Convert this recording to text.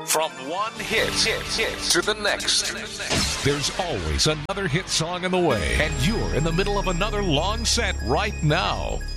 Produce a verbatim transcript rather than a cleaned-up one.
From one hit, hit, hit to the next. There's always another hit song in the way, and you're in the middle of another long set right now.